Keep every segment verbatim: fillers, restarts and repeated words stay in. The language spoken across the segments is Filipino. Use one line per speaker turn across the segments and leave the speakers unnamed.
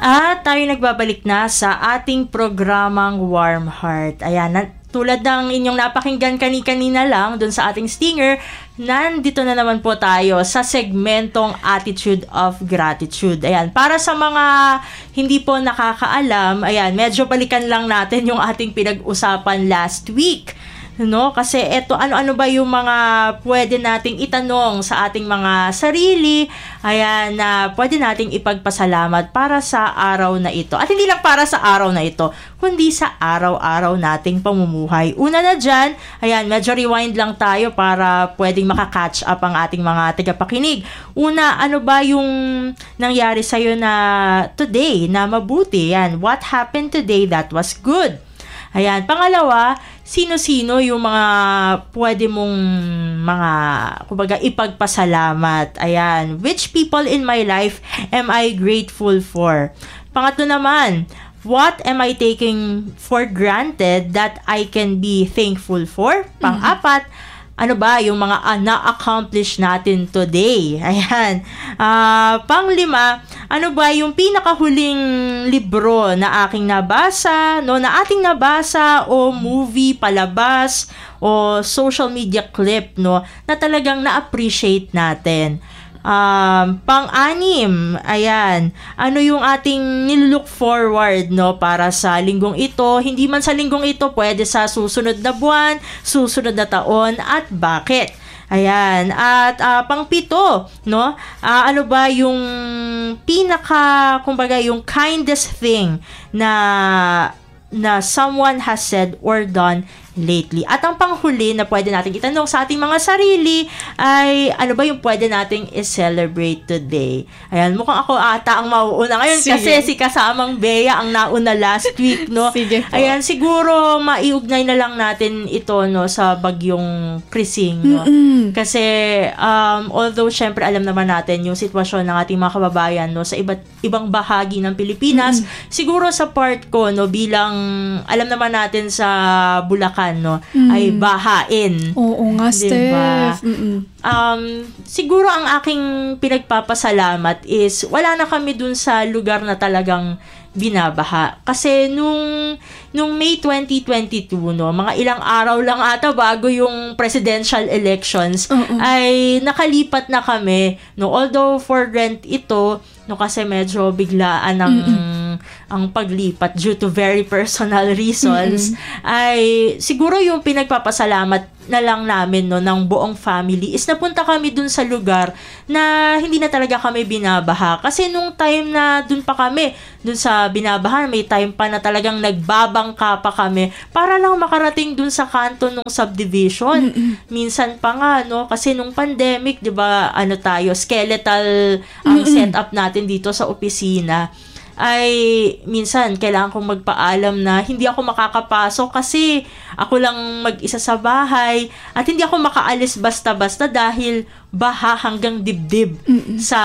At tayo nagbabalik na sa ating programang Warm Heart. Ayan, na, tulad ng inyong napakinggan kani-kanina lang dun sa ating stinger, nandito na naman po tayo sa segmentong Attitude of Gratitude. Ayan, para sa mga hindi po nakakaalam, ayan, medyo balikan lang natin yung ating pinag-usapan last week. No? Kasi eto, ano-ano ba yung mga pwede nating itanong sa ating mga sarili, ayan, na pwede nating ipagpasalamat para sa araw na ito. At hindi lang para sa araw na ito, kundi sa araw-araw nating pamumuhay. Una na dyan, ayan, medyo rewind lang tayo para pwedeng makakatch up ang ating mga tagapakinig. Una, ano ba yung nangyari sa'yo na today na mabuti? Ayan, what happened today that was good? Ayan, pangalawa, sino-sino yung mga pwede mong mga, kumbaga, ipagpasalamat? Ayan, which people in my life am I grateful for? Pangatlo naman, what am I taking for granted that I can be thankful for? Pang-apat, ano ba yung mga uh, na-accomplish natin today? Ayan. Uh, pang-lima, ano ba yung pinakahuling libro na aking nabasa, no, na ating nabasa, o movie, palabas, o social media clip, no, na talagang na-appreciate natin. Um, pang-anim, ayan, ano yung ating nilook forward, no, para sa linggong ito, hindi man sa linggong ito, pwede sa susunod na buwan, susunod na taon, at bakit? Ayan, at uh, pang-pito, no, uh, ano ba yung pinaka, kumbaga, yung kindest thing na na someone has said or done lately. At ang panghuli na pwede natin itanong sa ating mga sarili ay ano ba yung pwede nating i-celebrate today? Ayan, mukhang ako ata ang mauuna ngayon. Sige. Kasi si kasamang Bea ang nauna last week, no?
Sige po.
Ayan, siguro maiugnay na lang natin ito, no, sa bagyong Krising, no?
Mm-mm.
Kasi um, although syempre alam naman natin yung sitwasyon ng ating mga kababayan, no, sa iba't ibang bahagi ng Pilipinas, mm-hmm. siguro sa part ko, no, bilang alam naman natin sa Bulacan, no, mm. ay bahain.
Oo nga, Steph.
Diba? Um, siguro ang aking pinagpapasalamat is wala na kami dun sa lugar na talagang binabaha. Kasi nung nung May twenty twenty-two, no, mga ilang araw lang ata bago yung presidential elections, uh-uh. ay nakalipat na kami, no, although for rent ito, no, kasi medyo biglaan ang mm-hmm. ang paglipat due to very personal reasons, mm-hmm. ay siguro yung pinagpapasalamat na lang namin, no, ng buong family is napunta kami dun sa lugar na hindi na talaga kami binabaha. Kasi nung time na dun pa kami, dun sa binabahan, may time pa na talagang nagbabangka pa kami para lang makarating dun sa kanto ng subdivision. Mm-mm. Minsan pa nga, no, kasi nung pandemic, di ba, ano tayo, skeletal ang Mm-mm. setup natin dito sa opisina, ay minsan kailangan kong magpaalam na hindi ako makakapasok kasi ako lang mag-isa sa bahay at hindi ako makaalis basta-basta dahil baha hanggang dibdib Mm-mm. sa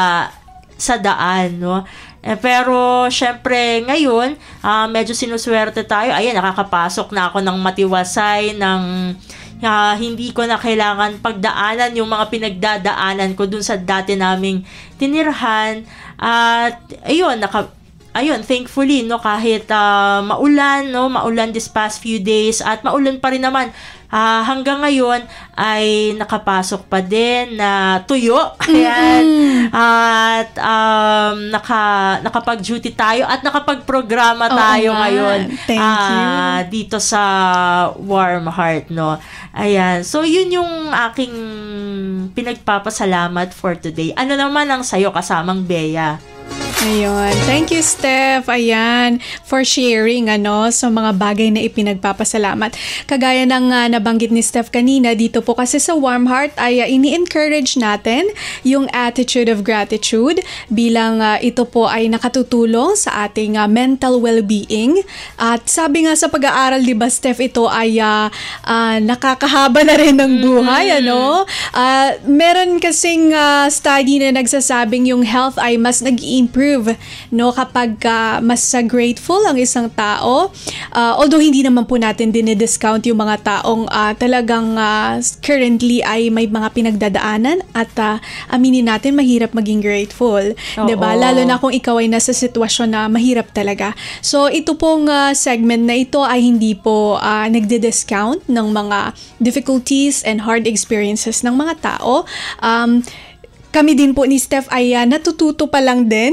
sa daan, no. Eh, pero syempre ngayon, uh, medyo sinuswerte tayo. Ayan, nakakapasok na ako ng matiwasay, ng uh, hindi ko na kailangan pagdaanan yung mga pinagdadaanan ko dun sa dati naming tinirhan. At ayun, naka ayun, thankfully, no, kahit uh, maulan, no, maulan this past few days at maulan pa rin naman, uh, hanggang ngayon ay nakapasok pa din na tuyo. Ayan. Mm-hmm. At um, naka, nakapag-duty tayo at nakapag-programa tayo Oo, ngayon.
Thank uh, you.
Dito sa Warm Heart, no. Ayan. So, yun yung aking pinagpapasalamat for today. Ano naman ang sayo, kasamang Bea?
Ayun. Thank you, Steph. Ayan, for sharing, ano, sa mga bagay na ipinagpapasalamat. Kagaya ng uh, nabanggit ni Steph kanina, dito po kasi sa Warm Heart ay uh, ini-encourage natin yung attitude of gratitude bilang uh, ito po ay nakatutulong sa ating uh, mental well-being. At sabi nga sa pag-aaral, di ba, Steph, ito ay uh, uh, nakakahaba na rin ng buhay, mm-hmm. ano? Uh, meron kasing uh, study na nagsasabing yung health ay mas nag-i-improve improve, no, kapag uh, mas uh, grateful ang isang tao. Uh, although hindi naman po natin dinidiscount yung mga taong uh, talagang uh, currently ay may mga pinagdadaanan at uh, aminin natin mahirap maging grateful, 'di ba? Lalo na kung ikaw ay nasa sitwasyon na mahirap talaga. So ito pong uh, segment na ito ay hindi po uh, nagdi-discount ng mga difficulties and hard experiences ng mga tao. Um, kami din po ni Steph ay uh, natututo pa lang din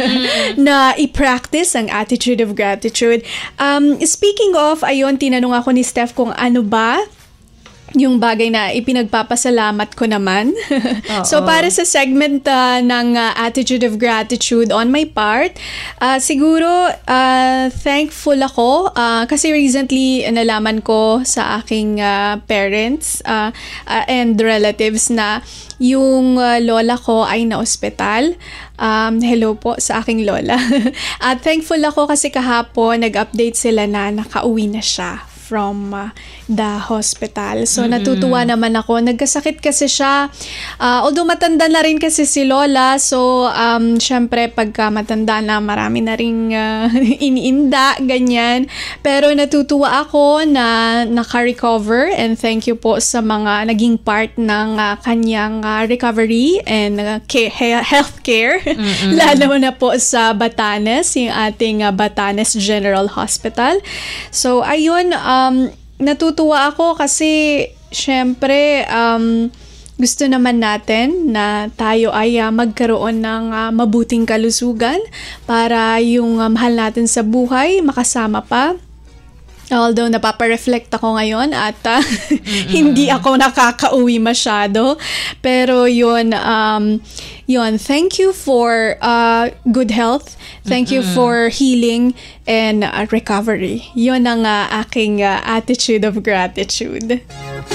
na i-practice ang attitude of gratitude. Um, speaking of, ayun, tinanong ako ni Steph kung ano ba yung bagay na ipinagpapasalamat ko naman. So, para sa segment uh, ng uh, attitude of gratitude on my part, uh, siguro uh, thankful ako uh, kasi recently nalaman ko sa aking uh, parents uh, uh, and relatives na yung uh, lola ko ay na-ospital. Um, hello po sa aking lola. At thankful ako kasi kahapon nag-update sila na nakauwi na siya from uh, the hospital. So, mm-hmm. natutuwa naman ako. Nagkasakit kasi siya. Uh, although matanda na rin kasi si Lola. So, um, syempre, pagka matanda na, marami na rin uh, iniinda, ganyan. Pero natutuwa ako na naka-recover and thank you po sa mga naging part ng uh, kanyang uh, recovery and uh, care, health care. Mm-hmm. Lalo na po sa Batanes, yung ating uh, Batanes General Hospital. So, ayun, um, natutuwa ako kasi syempre um, gusto naman natin na tayo ay uh, magkaroon ng uh, mabuting kalusugan para yung uh, mahal natin sa buhay makasama pa. Although napapa-reflect ako ngayon at uh, mm-hmm. hindi ako nakakauwi masyado. Pero yun, um, yun, thank you for uh, good health. Thank mm-hmm. you for healing and uh, recovery. Yun ang uh, aking uh, attitude of gratitude.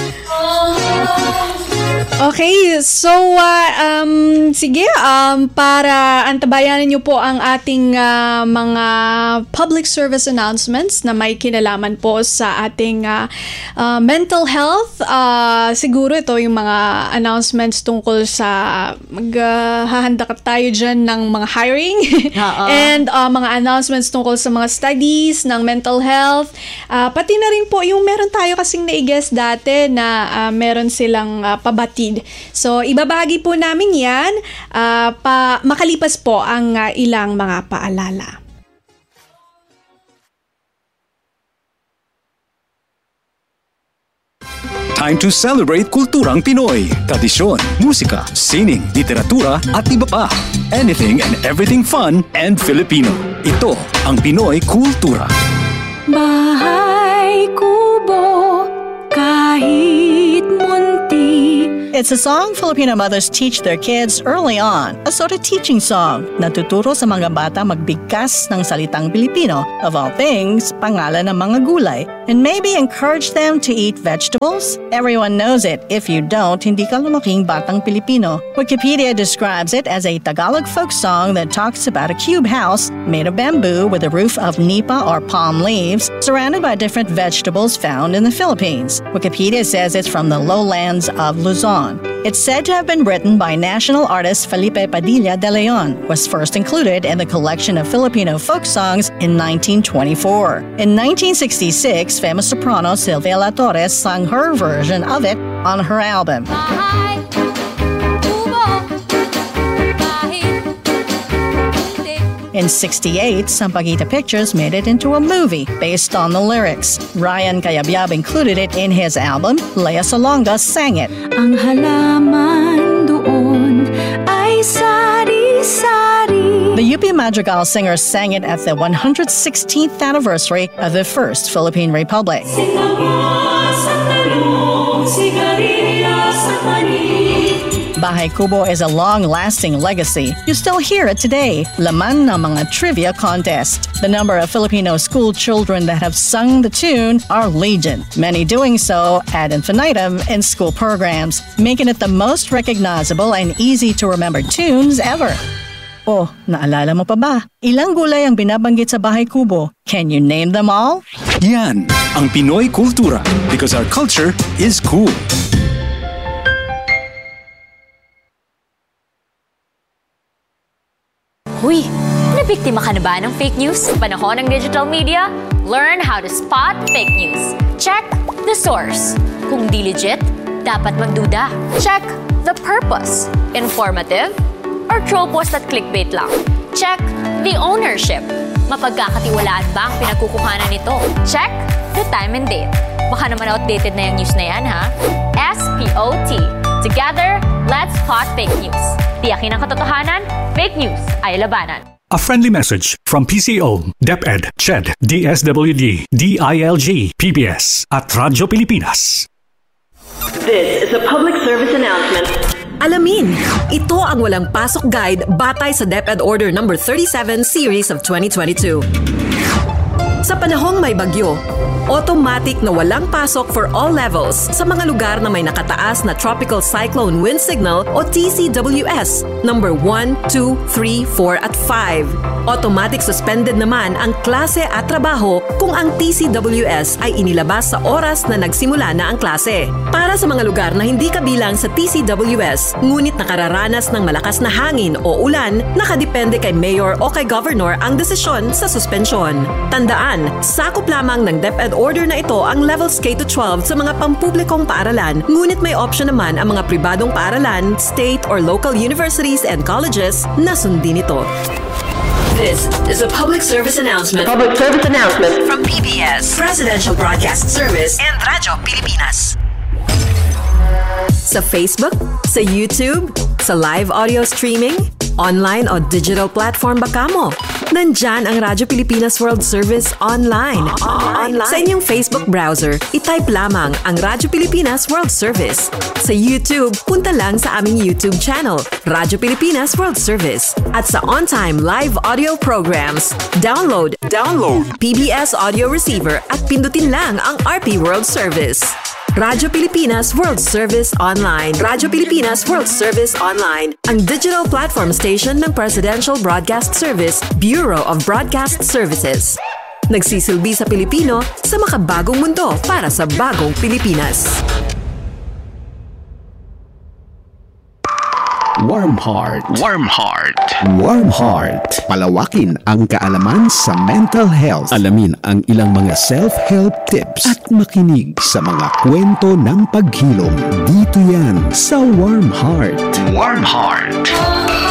Okay, so uh, um, sige, um, para antabayanan niyo po ang ating uh, mga public service announcements na may kinalaman po sa ating uh, uh, mental health. Uh, siguro ito yung mga announcements tungkol sa maghahanda uh, tayo dyan ng mga hiring and uh, mga announcements tungkol sa mga studies ng mental health. Uh, pati na rin po yung meron tayo kasing na-i-guess dati na uh, meron silang uh, pabatid. So, ibabahagi po namin yan uh, pa, makalipas po ang uh, ilang mga paalala.
Time to celebrate kulturang Pinoy. Tradisyon, musika, sining, literatura at iba pa. Anything and everything fun and Filipino. Ito ang Pinoy Kultura.
Bahay kubo kahit munti.
It's a song Filipino mothers teach their kids early on. A sort of teaching song. Natuturo sa mga bata magbigkas ng salitang Pilipino, of all things, pangalan ng mga gulay, and maybe encourage them to eat vegetables. Everyone knows it. If you don't, hindi ka lumaking batang Pilipino. Wikipedia describes it as a Tagalog folk song that talks about a cube house made of bamboo with a roof of nipa or palm leaves, surrounded by different vegetables found in the Philippines. Wikipedia says it's from the lowlands of Luzon. It's said to have been written by national artist Felipe Padilla de Leon, was first included in the collection of Filipino folk songs in nineteen twenty-four. In nineteen sixty-six, famous soprano Silvia La Torres sang her version of it on her album. In sixty-eight, Sampaguita Pictures made it into a movie based on the lyrics. Ryan Cayabyab included it in his album. Lea Salonga sang it.
Ang halaman doon ay sari-sari.
The U P Madrigal singers sang it at the one hundred sixteenth anniversary of the First Philippine Republic. Bahay Kubo is a long-lasting legacy. You still hear it today. Laman ng mga trivia contest. The number of Filipino school children that have sung the tune are legion. Many doing so ad infinitum in school programs, making it the most recognizable and easy-to-remember tunes ever. Oh, naalala mo pa ba? Ilang gulay ang binabanggit sa Bahay Kubo? Can you name them all?
Yan ang Pinoy Kultura, because our culture is cool.
Huy, Nabiktima ka na ba ng fake news sa panahon ng digital media? Learn how to spot fake news. Check the source. Kung di legit, dapat magduda. Check the purpose. Informative or troll post at clickbait lang. Check the ownership. Mapagkakatiwalaan ba ang pinagkukuhanan nito? Check the time and date. Baka naman outdated na yung news na yan, ha? S P O T. Together, let's spot fake news. Tiyakin ang katotohanan, fake news ay labanan.
A friendly message from P C O, DepEd, C H E D, D S W D, D I L G, P B S, at Radyo Pilipinas.
This is a public service announcement.
Alamin, ito ang walang pasok guide batay sa DepEd Order number thirty-seven series of twenty twenty-two. Sa panahong may bagyo, automatic na walang pasok for all levels sa mga lugar na may nakataas na Tropical Cyclone Wind Signal o T C W S number one, two, three, four at five. Automatic suspended naman ang klase at trabaho kung ang T C W S ay inilabas sa oras na nagsimula na ang klase. Para sa mga lugar na hindi kabilang sa T C W S, ngunit nakararanas ng malakas na hangin o ulan, nakadepende kay Mayor o kay Governor ang desisyon sa suspensyon. Tandaan, sakop lamang ng DepEd Order na ito ang levels K to twelve sa mga pampublikong paaralan, ngunit may option naman ang mga pribadong paaralan, state or local universities and colleges na sundin ito.
This is a public service announcement.
Public service announcement from P B S, Presidential Broadcast Service, and Radyo Pilipinas. Sa Facebook, sa YouTube, sa live audio streaming, online o digital platform ba kamo? Nandyan ang Radyo Pilipinas World Service online. online. Sa inyong Facebook browser, itype lamang ang Radyo Pilipinas World Service. Sa YouTube, punta lang sa aming YouTube channel, Radyo Pilipinas World Service. At sa on-time live audio programs, download, download P B S Audio Receiver at pindutin lang ang R P World Service. Radyo Pilipinas World Service Online. Radyo Pilipinas World Service Online, ang digital platform station ng Presidential Broadcast Service, Bureau of Broadcast Services. Nagsisilbi sa Pilipino sa makabagong mundo para sa bagong Pilipinas.
Warm Heart.
Warm Heart.
Warm Heart. Palawakin ang kaalaman sa mental health. Alamin ang ilang mga self-help tips at makinig sa mga kwento ng paghilom. Dito yan sa Warm Heart.
Warm Heart.